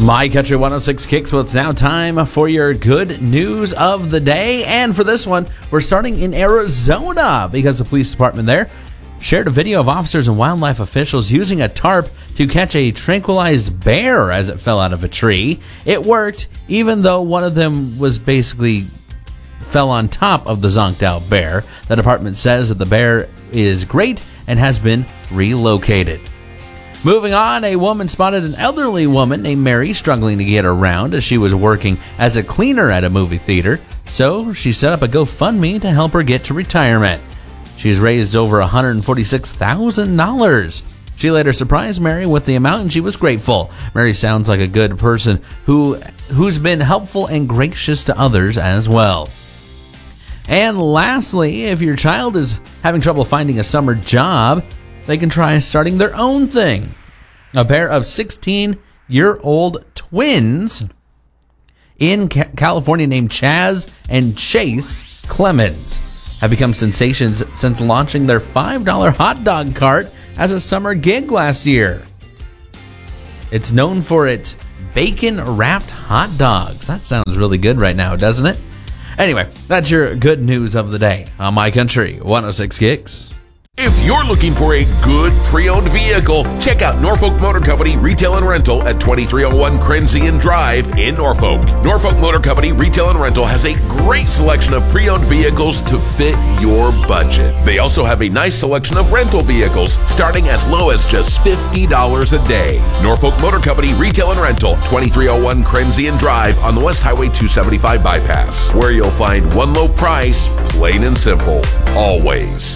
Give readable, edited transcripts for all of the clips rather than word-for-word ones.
My Country 106 Kicks. Well, it's now time for your good news of the day. And for this one, we're starting in Arizona because the police department there shared a video of officers and wildlife officials using a tarp to catch a tranquilized bear as it fell out of a tree. It worked, even though one of them was basically fell on top of the zonked out bear. The department says that the bear is great and has been relocated. Moving on, a woman spotted an elderly woman named Mary struggling to get around as she was working as a cleaner at a movie theater, so she set up a GoFundMe to help her get to retirement. She's raised over $146,000. She later surprised Mary with the amount, and she was grateful. Mary sounds like a good person who's been helpful and gracious to others as well. And lastly, if your child is having trouble finding a summer job, they can try starting their own thing. A pair of 16-year-old twins in California named Chaz and Chase Clemens have become sensations since launching their $5 hot dog cart as a summer gig last year. It's known for its bacon-wrapped hot dogs. That sounds really good right now, doesn't it? Anyway, that's your good news of the day on My Country 106 Kicks. If you're looking for a good pre-owned vehicle, check out Norfolk Motor Company Retail and Rental at 2301 Crenzian Drive in Norfolk. Norfolk Motor Company Retail and Rental has a great selection of pre-owned vehicles to fit your budget. They also have a nice selection of rental vehicles starting as low as just $50 a day. Norfolk Motor Company Retail and Rental, 2301 Crenzian Drive on the West Highway 275 bypass, where you'll find one low price, plain and simple, always.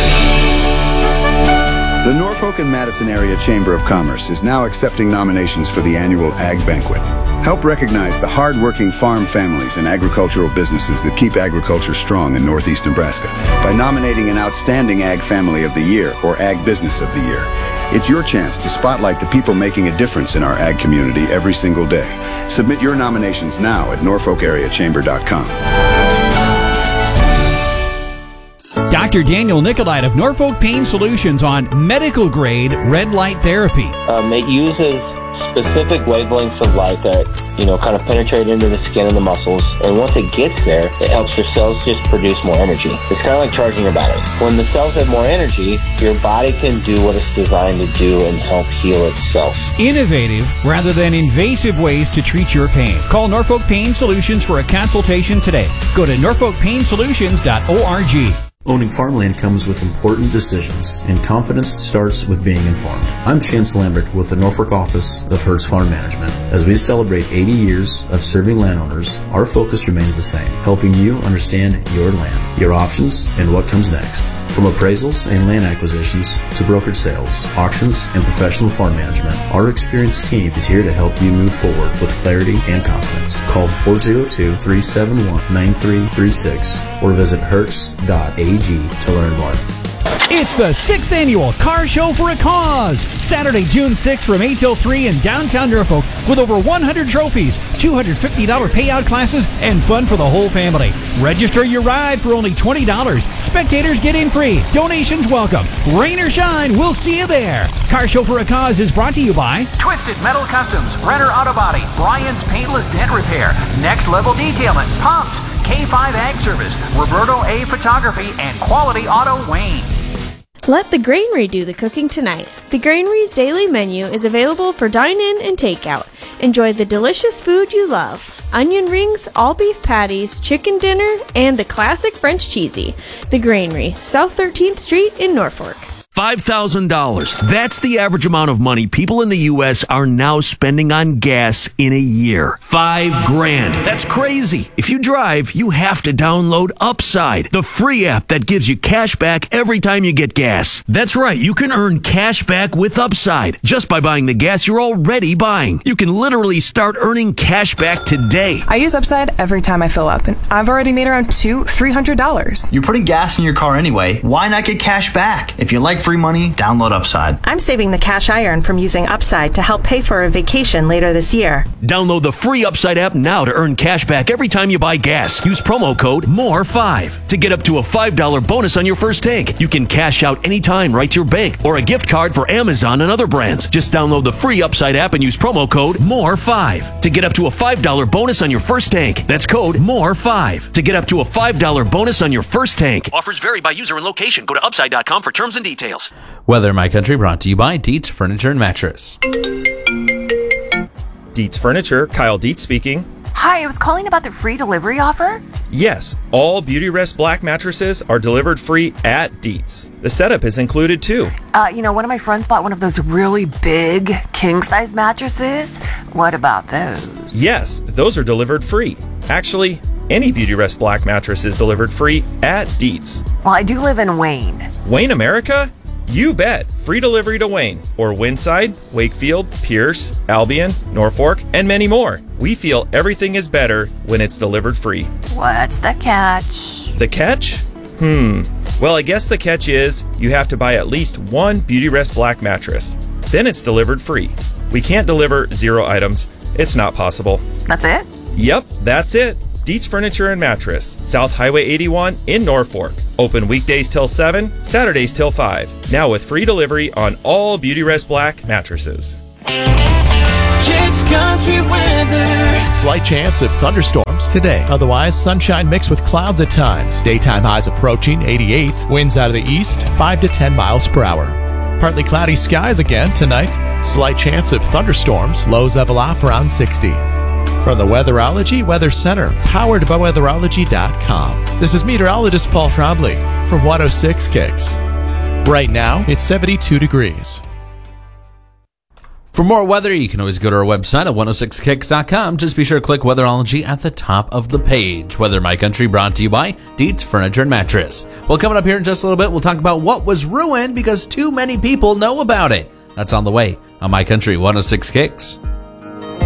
The Norfolk and Madison Area Chamber of Commerce is now accepting nominations for the annual Ag Banquet. Help recognize the hard-working farm families and agricultural businesses that keep agriculture strong in Northeast Nebraska by nominating an Outstanding Ag Family of the Year or Ag Business of the Year. It's your chance to spotlight the people making a difference in our ag community every single day. Submit your nominations now at norfolkareachamber.com. Dr. Daniel Nicolite of Norfolk Pain Solutions on medical-grade red light therapy. It uses specific wavelengths of light that, kind of penetrate into the skin and the muscles. And once it gets there, it helps your cells just produce more energy. It's kind of like charging your battery. When the cells have more energy, your body can do what it's designed to do and help heal itself. Innovative rather than invasive ways to treat your pain. Call Norfolk Pain Solutions for a consultation today. Go to norfolkpainsolutions.org. Owning farmland comes with important decisions, and confidence starts with being informed. I'm Chance Lambert with the Norfolk office of Hertz Farm Management. As we celebrate 80 years of serving landowners, our focus remains the same, helping you understand your land, your options, and what comes next. From appraisals and land acquisitions to brokered sales, auctions, and professional farm management, our experienced team is here to help you move forward with clarity and confidence. Call 402-371-9336 or visit hertz.ag to learn more. It's the 6th annual Car Show for a Cause, Saturday, June 6th from 8 till 3 in downtown Norfolk with over 100 trophies, $250 payout classes, and fun for the whole family. Register your ride for only $20. Spectators get in free. Donations welcome. Rain or shine, we'll see you there. Car Show for a Cause is brought to you by Twisted Metal Customs, Renner Auto Body, Brian's Paintless Dent Repair, Next Level Detailing, Pumps, K5 Ag Service, Roberto A Photography, and Quality Auto Wayne. Let the Granary do the cooking tonight. The Granary's daily menu is available for dine-in and takeout. Enjoy the delicious food you love. Onion rings, all beef patties, chicken dinner, and the classic French cheesy. The Granary, South 13th Street in Norfolk. $5,000. That's the average amount of money people in the U.S. are now spending on gas in a year. $5,000. That's crazy. If you drive, you have to download Upside, the free app that gives you cash back every time you get gas. That's right. You can earn cash back with Upside just by buying the gas you're already buying. You can literally start earning cash back today. I use Upside every time I fill up, and I've already made around $200-300. You're putting gas in your car anyway. Why not get cash back? If you like free money, download Upside. I'm saving the cash I earn from using Upside to help pay for a vacation later this year. Download the free Upside app now to earn cash back every time you buy gas. Use promo code MORE5 to get up to a $5 bonus on your first tank. You can cash out anytime right to your bank or a gift card for Amazon and other brands. Just download the free Upside app and use promo code MORE5 to get up to a $5 bonus on your first tank. That's code MORE5 to get up to a $5 bonus on your first tank. Offers vary by user and location. Go to upside.com for terms and details. Weather in My Country brought to you by Dietz Furniture and Mattress. Dietz Furniture, Kyle Dietz speaking. Hi, I was calling about the free delivery offer. Yes, all Beautyrest Black mattresses are delivered free at Dietz. The setup is included too. One of my friends bought one of those really big king-size mattresses. What about those? Yes, those are delivered free. Actually, any Beautyrest Black mattress is delivered free at Dietz. Well, I do live in Wayne. Wayne, America? You bet! Free delivery to Wayne, or Windside, Wakefield, Pierce, Albion, Norfolk, and many more. We feel everything is better when it's delivered free. What's the catch? The catch? Well, I guess the catch is you have to buy at least one Beautyrest Black mattress. Then it's delivered free. We can't deliver 0 items. It's not possible. That's it? Yep, that's it. Dietz Furniture and Mattress, South Highway 81 in Norfolk. Open weekdays till 7, Saturdays till 5. Now with free delivery on all Beautyrest Black mattresses. Kids Country weather. Slight chance of thunderstorms today. Otherwise, sunshine mixed with clouds at times. Daytime highs approaching 88. Winds out of the east, 5 to 10 miles per hour. Partly cloudy skies again tonight. Slight chance of thunderstorms. Lows level off around 60. From the Weatherology Weather Center, powered by weatherology.com. This is meteorologist Paul Trombley from 106 Kicks. Right now, it's 72 degrees. For more weather, you can always go to our website at 106kicks.com. Just be sure to click Weatherology at the top of the page. Weather in My Country brought to you by Dietz Furniture and Mattress. Well, coming up here in just a little bit, we'll talk about what was ruined because too many people know about it. That's on the way on My Country 106 Kicks.